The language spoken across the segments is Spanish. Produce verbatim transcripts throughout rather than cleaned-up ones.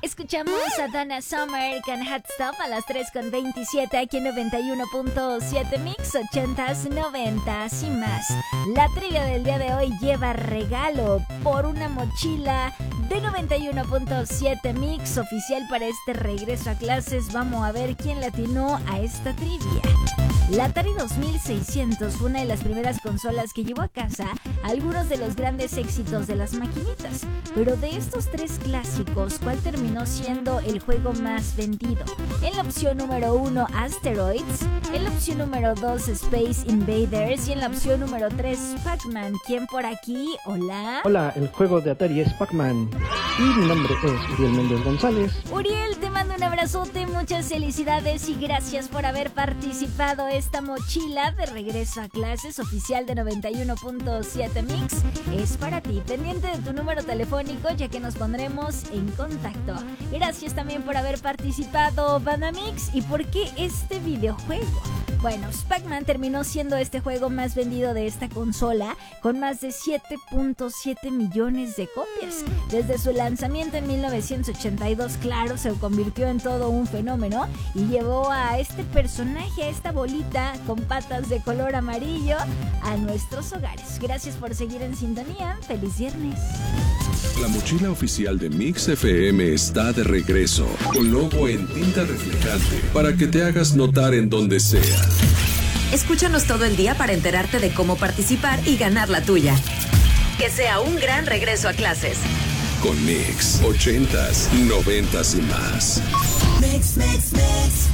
Escuchamos a Donna Summer con Hot Stuff a las tres con veintisiete aquí en noventa y uno punto siete Mix, ochentas, noventas y más. La trivia del día de hoy lleva regalo por una mochila de noventa y uno punto siete Mix oficial para este regreso a clases. Vamos a ver quién le atinó a esta trivia. La Atari dos mil seiscientos fue una de las primeras consolas que llevó a casa algunos de los grandes éxitos de las maquinitas. Pero de estos tres clásicos, ¿cuál terminó siendo el juego más vendido? En la opción número uno, Asteroids. En la opción número dos, Space Invaders. Y en la opción número tres, Pac-Man. ¿Quién por aquí? Hola. Hola, el juego de Atari es Pac-Man. Y mi nombre es Uriel Méndez González. Uriel, te mando un abrazote, muchas felicidades y gracias por haber participado. Esta mochila de regreso a clases oficial de noventa y uno punto siete Mix es para ti. Pendiente de tu número telefónico ya que nos pondremos en contacto. Gracias también por haber participado, Banda Mix. ¿Y por qué este videojuego? Bueno, Pac-Man terminó siendo este juego más vendido de esta consola con más de siete punto siete millones de copias. Desde su lanzamiento en mil novecientos ochenta y dos, claro, se convirtió en todo un fenómeno y llevó a este personaje, a esta bolita con patas de color amarillo, a nuestros hogares. Gracias por seguir en sintonía. ¡Feliz viernes! La mochila oficial de Mix F M está de regreso, con logo en tinta reflejante, para que te hagas notar en donde sea. Escúchanos todo el día para enterarte de cómo participar y ganar la tuya. Que sea un gran regreso a clases. Con Mix, ochentas, noventas y más. Mix, mix, mix.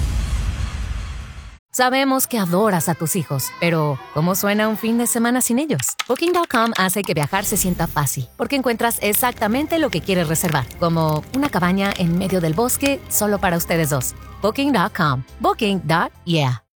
Sabemos que adoras a tus hijos, pero ¿cómo suena un fin de semana sin ellos? Booking punto com hace que viajar se sienta fácil, porque encuentras exactamente lo que quieres reservar, como una cabaña en medio del bosque solo para ustedes dos. Booking punto com. Booking. Yeah.